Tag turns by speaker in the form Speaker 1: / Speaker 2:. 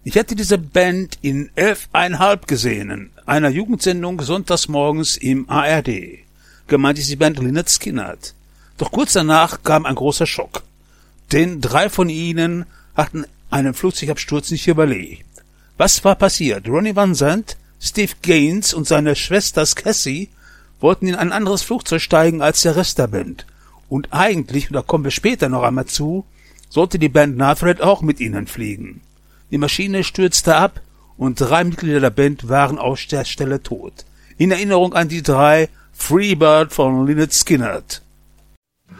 Speaker 1: Ich hatte diese Band in 11,5 gesehen, in einer Jugendsendung sonntags morgens im ARD. Gemeint ist die Band Lynyrd Skynyrd. Doch kurz danach kam ein großer Schock. Denn 3 von ihnen hatten einen Flugzeugabsturz nicht überlebt. Was war passiert? Ronnie Van Zant, Steve Gaines und seine Schwester Cassie wollten in ein anderes Flugzeug steigen als der Rest der Band. Und eigentlich, und da kommen wir später noch einmal zu, sollte die Band Nathred auch mit ihnen fliegen. Die Maschine stürzte ab und 3 Mitglieder der Band waren auf der Stelle tot. In Erinnerung an die 3 Freebird von Lynyrd Skynyrd.